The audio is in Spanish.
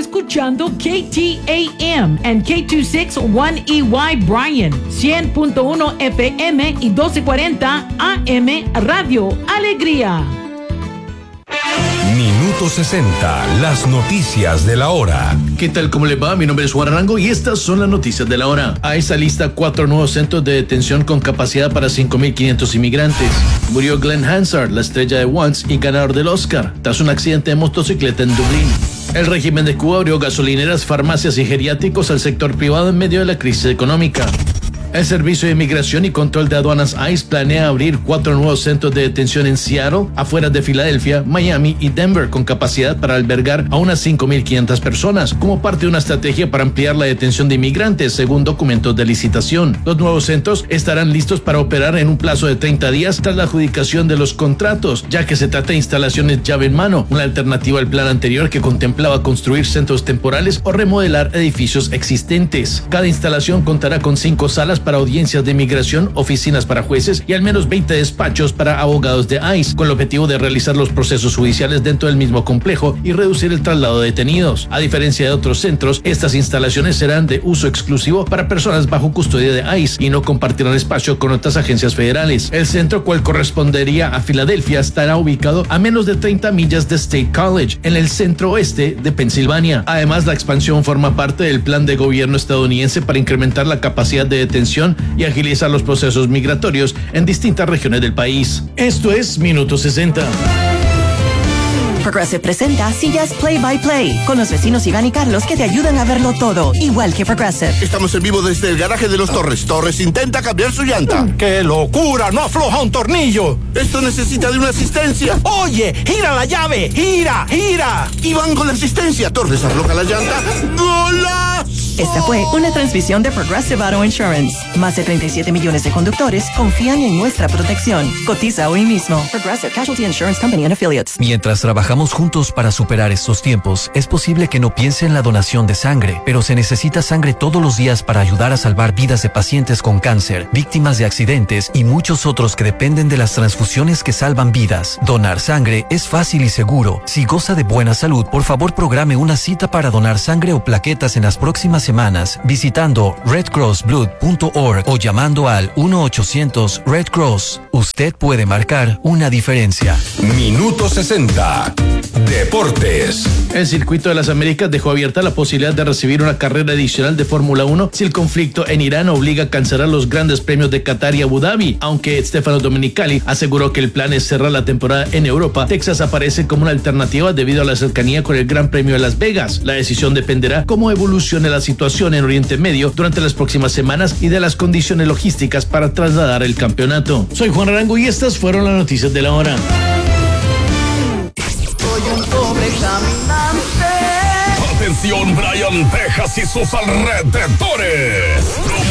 escuchando KTAM and K261EY Bryan, 100.1 FM y 1240 AM Radio Alegría. Minuto 60, las noticias de la hora. ¿Qué tal? ¿Cómo le va? Mi nombre es Juan Arango y estas son las noticias de la hora. A esa lista 4 nuevos centros de detención con capacidad para 5.500 inmigrantes. Murió Glenn Hansard, la estrella de Once y ganador del Oscar, tras un accidente de motocicleta en Dublín. El régimen de Cuba abrió gasolineras, farmacias y geriátricos al sector privado en medio de la crisis económica. El Servicio de Inmigración y Control de Aduanas ICE planea abrir 4 nuevos centros de detención en Seattle, afueras de Filadelfia, Miami y Denver, con capacidad para albergar a unas 5.500 personas, como parte de una estrategia para ampliar la detención de inmigrantes, según documentos de licitación. Los nuevos centros estarán listos para operar en un plazo de 30 días tras la adjudicación de los contratos, ya que se trata de instalaciones llave en mano, una alternativa al plan anterior que contemplaba construir centros temporales o remodelar edificios existentes. Cada instalación contará con 5 salas para audiencias de inmigración, oficinas para jueces y al menos 20 despachos para abogados de ICE, con el objetivo de realizar los procesos judiciales dentro del mismo complejo y reducir el traslado de detenidos. A diferencia de otros centros, estas instalaciones serán de uso exclusivo para personas bajo custodia de ICE y no compartirán espacio con otras agencias federales. El centro, cual correspondería a Filadelfia, estará ubicado a menos de 30 millas de State College, en el centro oeste de Pensilvania. Además, la expansión forma parte del plan de gobierno estadounidense para incrementar la capacidad de detención y agilizar los procesos migratorios en distintas regiones del país. Esto es Minuto 60. Progressive presenta Sillas Play by Play, con los vecinos Iván y Carlos que te ayudan a verlo todo, igual que Progressive. Estamos en vivo desde el garaje de los Torres. Torres intenta cambiar su llanta. ¡Qué locura! ¡No afloja un tornillo! Esto necesita de una asistencia. ¡Oye! ¡Gira la llave! ¡Gira! ¡Gira! Iván con la asistencia. Torres afloja la llanta. ¡Golazo! Esta fue una transmisión de Progressive Auto Insurance. Más de 37 millones de conductores confían en nuestra protección. Cotiza hoy mismo. Progressive Casualty Insurance Company and Affiliates. Mientras trabajamos juntos para superar estos tiempos, es posible que no piense en la donación de sangre, pero se necesita sangre todos los días para ayudar a salvar vidas de pacientes con cáncer, víctimas de accidentes y muchos otros que dependen de las transfusiones que salvan vidas. Donar sangre es fácil y seguro. Si goza de buena salud, por favor programe una cita para donar sangre o plaquetas en las próximas semanas visitando redcrossblood.org o llamando al 1-800 Red Cross. Usted puede marcar una diferencia. Minuto 60. Deportes. El Circuito de las Américas dejó abierta la posibilidad de recibir una carrera adicional de Fórmula 1 si el conflicto en Irán obliga a cancelar los grandes premios de Qatar y Abu Dhabi. Aunque Stefano Domenicali aseguró que el plan es cerrar la temporada en Europa, Texas aparece como una alternativa debido a la cercanía con el Gran Premio de Las Vegas. La decisión dependerá cómo evolucione la situación en Oriente Medio durante las próximas semanas y de las condiciones logísticas para trasladar el campeonato. Soy Juan Arango y estas fueron las noticias de la hora. Soy un pobre caminante. Atención, Bryan, Texas y sus alrededores.